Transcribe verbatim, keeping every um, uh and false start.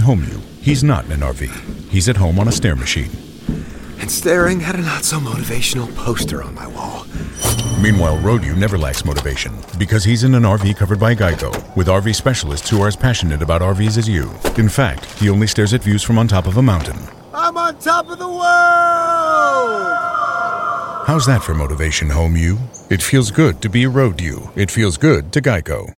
HomeU. He's not in an R V. He's at home on a stair machine. And staring at a not-so-motivational poster on my wall. Meanwhile, RoadU never lacks motivation because he's in an R V covered by Geico, with R V specialists who are as passionate about R Vs as you. In fact, he only stares at views from on top of a mountain. I'm on top of the world! How's that for motivation, HomeU? It feels good to be RoadU. It feels good to Geico.